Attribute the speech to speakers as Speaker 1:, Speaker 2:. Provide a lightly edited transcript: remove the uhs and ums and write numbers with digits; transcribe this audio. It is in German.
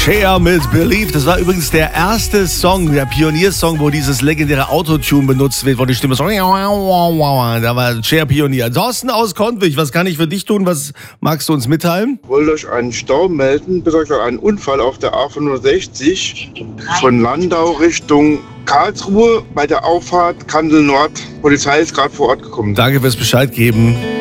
Speaker 1: Cher mit Believe. Das war übrigens der erste Song, der Pioniersong, wo dieses legendäre Autotune benutzt wird, wo die Stimme so. Da war Cher Pionier. Thorsten aus Kontwig, was kann ich für dich tun? Was magst du uns mitteilen?
Speaker 2: Ich wollte euch einen Stau melden, besser gesagt einen Unfall auf der A65 von Landau Richtung Karlsruhe bei der Auffahrt Kansel Nord. Polizei ist gerade vor Ort gekommen.
Speaker 1: Danke fürs Bescheid geben.